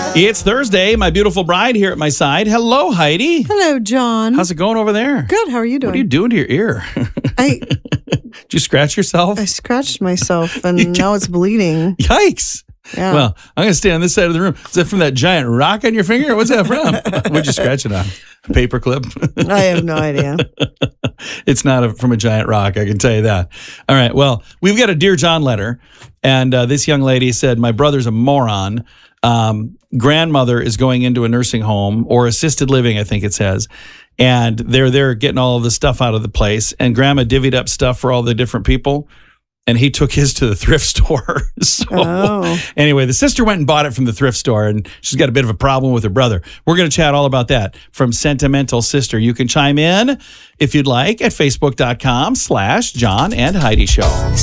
It's Thursday. My beautiful bride here at my side. Hello, Heidi. Hello, John. How's it going over there? Good. How are you doing? What are you doing to your ear? Did you scratch yourself? I scratched myself, and now it's bleeding. Yikes. Yeah. Well, I'm going to stay on this side of the room. Is that from that giant rock on your finger? Or what's that from? What'd you scratch it on? A paper clip? I have no idea. It's not from a giant rock, I can tell you that. All right. Well, we've got a Dear John letter, and this young lady said, my brother's a moron. Grandmother is going into a nursing home or assisted living, I think it says. And they're there getting all of the stuff out of the place. And Grandma divvied up stuff for all the different people. And he took his to the thrift store. Anyway, the sister went and bought it from the thrift store, and she's got a bit of a problem with her brother. We're going to chat all about that from Sentimental Sister. You can chime in if you'd like at facebook.com/John and Heidi Show.